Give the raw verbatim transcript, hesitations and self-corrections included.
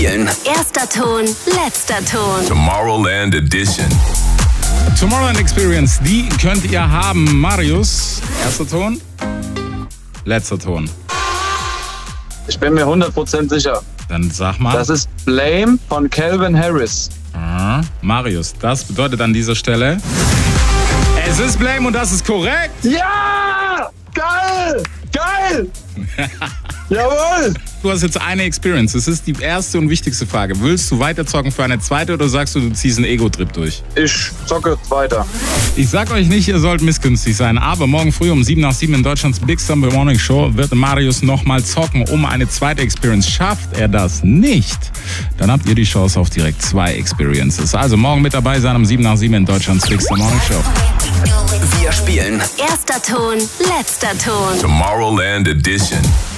Erster Ton, letzter Ton. Tomorrowland Edition. Tomorrowland Experience, die könnt ihr haben. Marius, erster Ton, letzter Ton. Ich bin mir hundert Prozent sicher. Dann sag mal. Das ist Blame von Calvin Harris. Ah, Marius, das bedeutet an dieser Stelle, es ist Blame und das ist korrekt. Ja! Geil! Geil! Jawohl! Du hast jetzt eine Experience. Das ist die erste und wichtigste Frage. Willst du weiterzocken für eine zweite oder sagst du, du ziehst einen Ego-Trip durch? Ich zocke weiter. Ich sag euch nicht, ihr sollt missgünstig sein, aber morgen früh um sieben nach sieben in Deutschlands Big Stumble Morning Show wird Marius nochmal zocken um eine zweite Experience. Schafft er das nicht, dann habt ihr die Chance auf direkt zwei Experiences. Also morgen mit dabei sein um sieben nach sieben in Deutschlands Big Stumble Morning Show. Wir spielen Erster Ton, letzter Ton. Tomorrowland Edition.